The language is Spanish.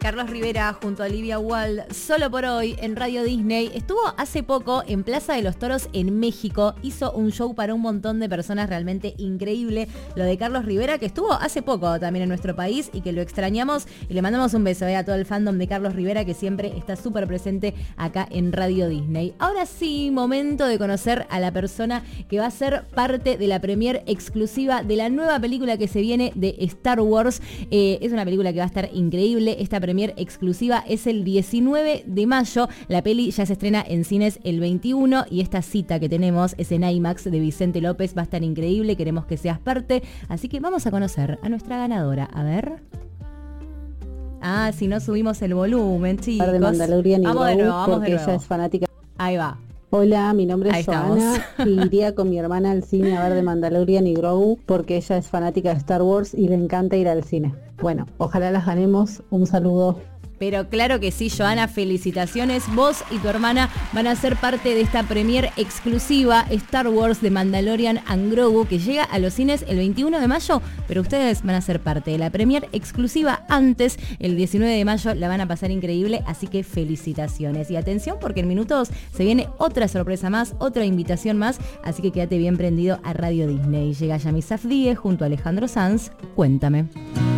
Carlos Rivera junto a Olivia Wilde, solo por hoy en Radio Disney. Estuvo hace poco en Plaza de los Toros en México. Hizo un show para un montón de personas, realmente increíble. Lo de Carlos Rivera, que estuvo hace poco también en nuestro país y que lo extrañamos. Y le mandamos un beso a todo el fandom de Carlos Rivera, que siempre está súper presente acá en Radio Disney. Ahora sí, momento de conocer a la persona que va a ser parte de la premier exclusiva de la nueva película que se viene de Star Wars. Es una película que va a estar increíble. Esta premier exclusiva es el 19 de mayo. La peli ya se estrena en cines el 21 y esta cita que tenemos es en IMAX de Vicente López. Va a estar increíble, queremos que seas parte. Así que vamos a conocer a nuestra ganadora. A ver. Si no subimos el volumen, chicos. De Mandalorian y vamos de nuevo, vamos porque de nuevo. Ella es fanática. Ahí va. Hola, mi nombre Ahí es Joana y iría con mi hermana al cine a ver de Mandalorian y Grogu porque ella es fanática de Star Wars y le encanta ir al cine. Bueno, ojalá las ganemos. Un saludo. Pero claro que sí, Joana, felicitaciones. Vos y tu hermana van a ser parte de esta premier exclusiva Star Wars de Mandalorian and Grogu, que llega a los cines el 21 de mayo, pero ustedes van a ser parte de la premier exclusiva antes, el 19 de mayo, la van a pasar increíble, así que felicitaciones. Y atención, porque en minutos se viene otra sorpresa más, otra invitación más, así que quédate bien prendido a Radio Disney. Llega Yami Safdie junto a Alejandro Sanz. Cuéntame.